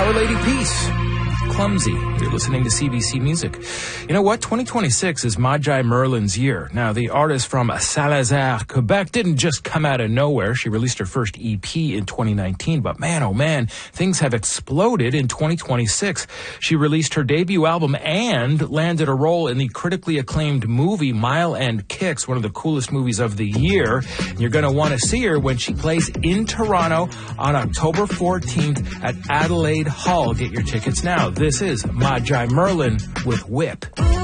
Our Lady Peace. Clumsy. You're listening to CBC Music. You know what? 2026 is Magi Merlin's year. Now, the artist from Salazar, Quebec, didn't just come out of nowhere. She released her first EP in 2019, but man, oh man, things have exploded in 2026. She released her debut album and landed a role in the critically acclaimed movie Mile and Kicks, one of the coolest movies of the year. And you're going to want to see her when she plays in Toronto on October 14th at Adelaide Hall. Get your tickets now. This is Magi Merlin with Whip.